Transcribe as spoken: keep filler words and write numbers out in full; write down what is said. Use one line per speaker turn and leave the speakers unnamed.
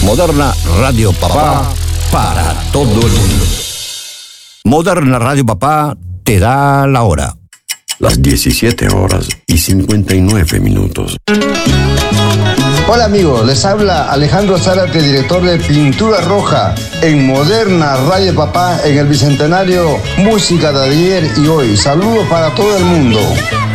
Moderna Radio Papá para todo el mundo. Moderna Radio Papá te da la hora.
Las diecisiete horas y cincuenta y nueve minutos.
Hola amigos, les habla Alejandro Zárate, director de Pintura Roja en Moderna Radio Papá en el Bicentenario Música de ayer y hoy. Saludos para todo el mundo.